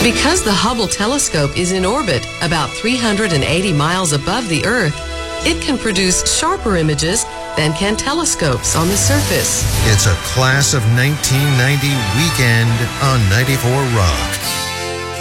Because the Hubble telescope is in orbit about 380 miles above the Earth, it can produce sharper images than can telescopes on the surface. It's a Class of 1990 weekend on 94 Rock.